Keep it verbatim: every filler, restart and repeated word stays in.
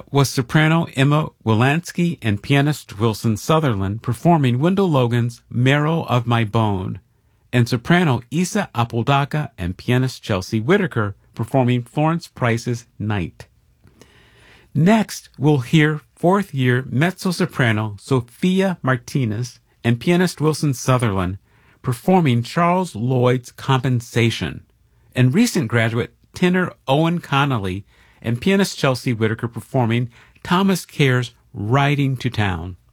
was soprano Emma Wilansky and pianist Wilson Sutherland performing Wendell Logan's Marrow of My Bone, and soprano Isa Apodaca and pianist Chelsea Whitaker performing Florence Price's Night. Next, we'll hear fourth-year mezzo-soprano Sophia Martinez and pianist Wilson Sutherland performing Charles Lloyd's Compensation, and recent graduate tenor Owen Connolly and pianist Chelsea Whitaker performing Thomas Kerr's Riding to Town.